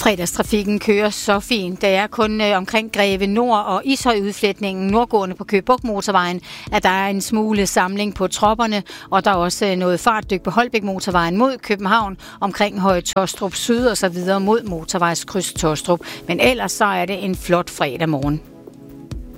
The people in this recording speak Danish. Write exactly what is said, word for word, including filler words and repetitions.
Fredagstrafikken kører så fint. Det er kun øh, omkring Greve Nord og Ishøj-udfletningen nordgående på Køge Bugt Motorvejen, at der er en smule samling på tropperne, og der er også øh, noget fartdyk på Holbæk Motorvejen mod København, omkring Høje Taastrup Syd og så videre mod motorvejskryds Taastrup. Men ellers så er det en flot fredag morgen.